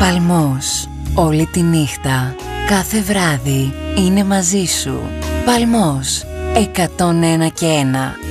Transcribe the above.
Παλμός. Όλη τη νύχτα, κάθε βράδυ είναι μαζί σου. Παλμός. 101 και 1.